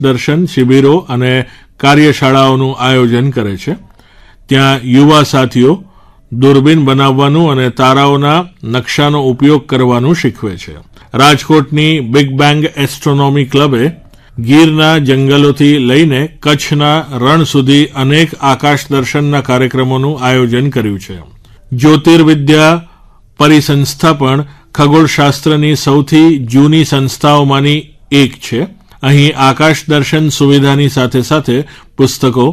દર્શન શિબિરો અને કાર્યશાળાઓનું આયોજન કરે છે. ત્યાં યુવા સાથીઓ દૂરબીન બનાવવાનું અને તારાઓના નકશાનો ઉપયોગ કરવાનું શીખવે છે. રાજકોટની બિગ બેંગ એસ્ટ્રોનોમી ક્લબે ગીરના જંગલોથી લઈને કચ્છના રણ સુધી અનેક આકાશ દર્શનના કાર્યક્રમોનું આયોજન કર્યું છે. જ્યોતિર્વિદ્યા પરિસંસ્થા પણ ખગોળશાસ્ત્રની સૌથી જૂની સંસ્થાઓમાંની એક છે. અહીં આકાશ દર્શન સુવિધાની સાથે સાથે પુસ્તકો,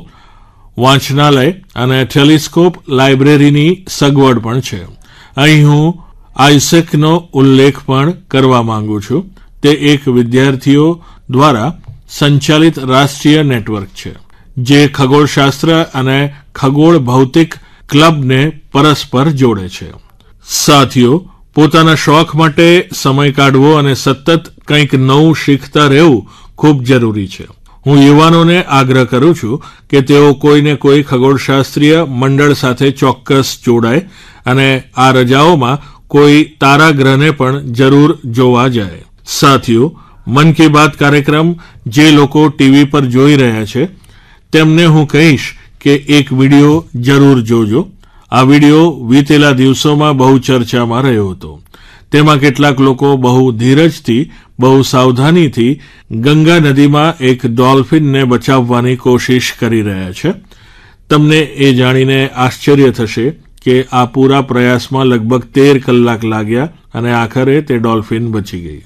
વાંચનાલય અને ટેલિસ્કોપ લાઇબ્રેરીની સગવડ પણ છે. અહીં હું આઇસેકનો ઉલ્લેખ પણ કરવા માંગુ છું. તે એક વિદ્યાર્થીઓ દ્વારા સંચાલિત રાષ્ટ્રીય નેટવર્ક છે જે ખગોળશાસ્ત્ર અને ખગોળ ભૌતિક ક્લબને પરસ્પર જોડે છે. સાથીઓ, પોતાના શોખ માટે સમય કાઢવો અને સતત કંઈક નવું શીખતા રહેવું ખૂબ જરૂરી છે. હું યુવાનોને આગ્રહ કરું છું કે તેઓ કોઈને કોઈ ખગોળશાસ્ત્રીય મંડળ સાથે ચોક્કસ જોડાય અને આ રજાઓમાં કોઈ તારાગ્રહને પણ જરૂર જોવા જાય. સાથીઓ, મન કી બાત કાર્યક્રમ જે લોકો ટીવી પર જોઈ રહ્યા છે તેમને હું કહીશ કે એક વિડિયો જરૂર જોજો. આ વિડિયો વીતેલા દિવસોમાં બહુ ચર્ચામાં રહ્યો હતો. તેમાં કેટલાક લોકો બહુ ધીરજથી, બહુ સાવધાનીથી ગંગા નદીમાં એક ડોલ્ફિનને બચાવવાની કોશિશ કરી રહ્યા છે. તમને એ જાણીને આશ્ચર્ય થશે કે આ પૂરા પ્રયાસમાં લગભગ 13 કલાક લાગ્યા અને આખરે તે ડોલ્ફિન બચી ગઈ.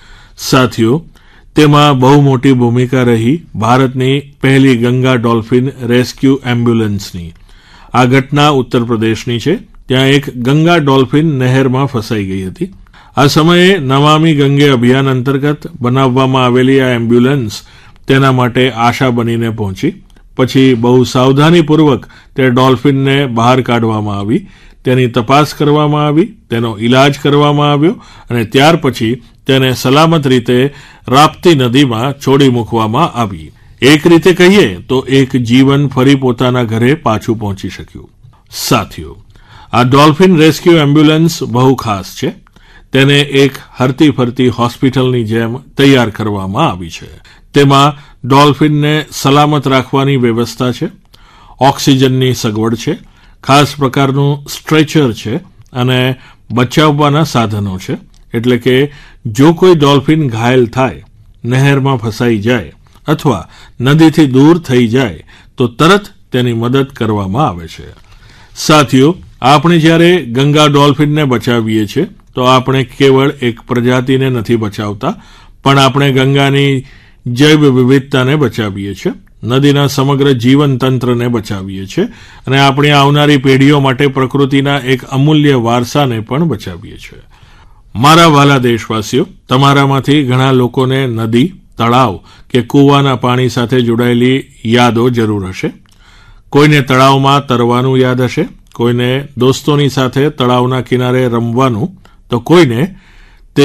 સાથીઓ, તેમાં બહુ મોટી ભૂમિકા રહી ભારતની પહેલી ગંગા ડોલ્ફિન રેસ્ક્યુ એમ્બ્યુલન્સની. આ ઘટના ઉત્તર પ્રદેશની છે. ત્યાં એક ગંગા ડોલ્ફિન નહેરમાં ફસાઈ ગઈ હતી. આ સમયે નમામિ ગંગે અભિયાન અંતર્ગત બનાવવામાં આવેલી આ એમ્બ્યુલન્સ તેના માટે આશા બનીને પહોંચી. પછી બહુ સાવધાનીપૂર્વક તે ડોલ્ફિનને બહાર કાઢવામાં આવી, તેની તપાસ કરવામાં આવી, તેનો ઇલાજ કરવામાં આવ્યો અને ત્યાર પછી તેને સલામત રીતે રાપ્તી નદીમાં છોડી મૂકવામાં આવી. એક રીતે કહીએ તો એક જીવન ફરી પોતાના ઘરે પાછું પહોંચી શક્યું. સાથીઓ, આ ડોલ્ફિન રેસ્ક્યુ એમ્બ્યુલન્સ બહુ ખાસ છે. તેને એક હરતી ફરતી હોસ્પિટલની જેમ તૈયાર કરવામાં આવી છે. તેમાં ડોલ્ફિનને સલામત રાખવાની વ્યવસ્થા છે, ઓક્સિજનની સગવડ છે, ખાસ પ્રકારનું સ્ટ્રેચર છે અને બચાવવાના સાધનો છે. એટલે કે જો કોઈ ડોલ્ફિન ઘાયલ થાય, નહેરમાં ફસાઈ જાય અથવા નદીથી દૂર થઈ જાય તો તરત તેની મદદ કરવામાં આવે છે. સાથીઓ, આપણે જ્યારે ગંગા ડોલ્ફિનને બચાવીએ છીએ તો આપણે કેવળ એક પ્રજાતિને નથી બચાવતા, પણ આપણે ગંગાની જૈવ વિવિધતાને બચાવીએ છીએ, નદીના સમગ્ર જીવન તંત્રને બચાવીએ છીએ અને આપણી આવનારી પેઢીઓ માટે પ્રકૃતિના એક અમૂલ્ય વારસાને પણ બચાવીએ છીએ. મારા વહાલા દેશવાસીઓ, તમારામાંથી ઘણા લોકોને નદી, તળાવ કે કૂવાના પાણી સાથે જોડાયેલી યાદો જરૂર હશે. કોઈને તળાવમાં તરવાનું યાદ હશે, કોઈને દોસ્તોની સાથે તળાવના કિનારે રમવાનું, તો કોઈને તે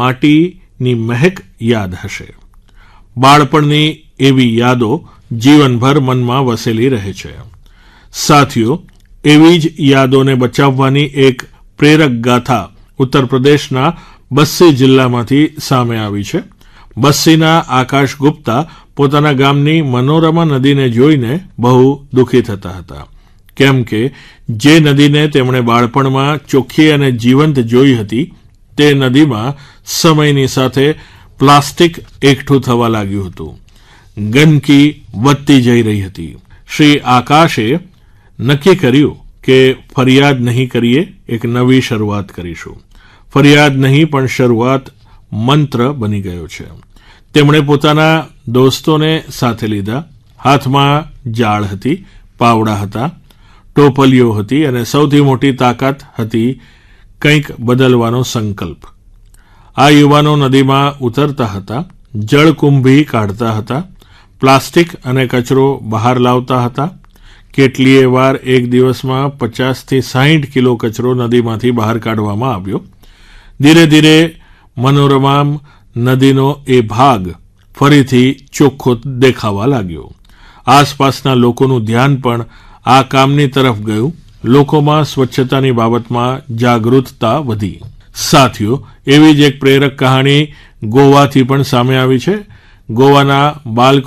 માટીની મહેક યાદ હશે. બાળપણની એવી યાદો જીવનભર મનમાં વસેલી રહે છે. સાથીઓ, એવી જ યાદોને બચાવવાની એક પ્રેરક ગાથા ઉત્તર પ્રદેશના બસ્સી જિલ્લામાંથી સામે આવી છે. બસ્સીના આકાશ ગુપ્તા પોતાના ગામની મનોરમા નદીને જોઈને બહુ દુઃખી થતા હતા, કેમ કે જે નદીને તેમણે બાળપણમાં ચોખ્ખી અને જીવંત જોઈ હતી તે નદીમાં સમયની સાથે પ્લાસ્ટિક એકઠું થવા લાગ્યું હતું. ગંદકી વધતી જઈ રહી હતી. શ્રી આકાશે નક્કી કર્યું કે ફરિયાદ નહીં કરીએ, એક નવી શરૂઆત કરીશું. ફરિયાદ નહીં પણ શરૂઆત મંત્ર બની ગયો છે. તેમણે પોતાના દોસ્તોને સાથે લીધા. હાથમાં જાળ હતી, પાવડા હતા, ટોપલીઓ હતી અને સૌથી મોટી તાકાત હતી કંઈક બદલવાનો સંકલ્પ. આ યુવાનો નદીમાં ઉતરતા હતા, જળકુંભી કાઢતા હતા, પ્લાસ્ટિક અને કચરો બહાર લાવતા હતા. કેટલીય વાર એક દિવસમાં 50 થી 60 કિલો કચરો નદીમાંથી બહાર કાઢવામાં આવ્યો. ધીરે ધીરે મનોરમા નદીનો એ ભાગ ફરીથી ચોખ્ખો દેખાવા લાગ્યો. આસપાસના લોકોનું ધ્યાન પણ આ કામની તરફ ગયું. લોકોમાં સ્વચ્છતાની બાબતમાં જાગૃતતા વધી. સાથીઓ, એવી જ એક પ્રેરક કહાણી ગોવાથી પણ સામે આવી છે. ગોવાના બાલકો